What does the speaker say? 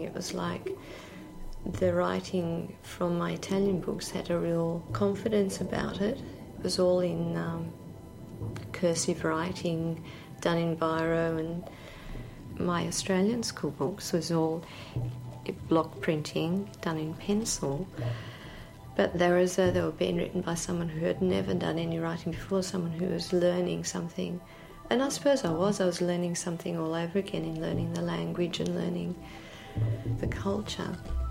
It was like the writing from my Italian books had a real confidence about it. It was all in cursive writing, done in biro, and my Australian school books was all block printing, done in pencil. But they were being written by someone who had never done any writing before, someone who was learning something. And I suppose I was learning something all over again, in learning the language and learning the culture.